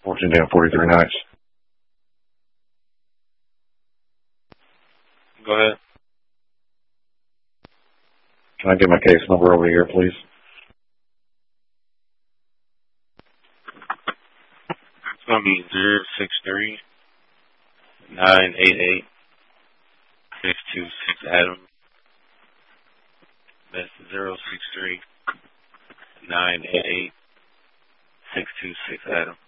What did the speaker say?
14 down, 43 nights. Go ahead. Can I get my case number over here, please? It's going to be 063-988-626 Adam. That's 063-988-626 Adam.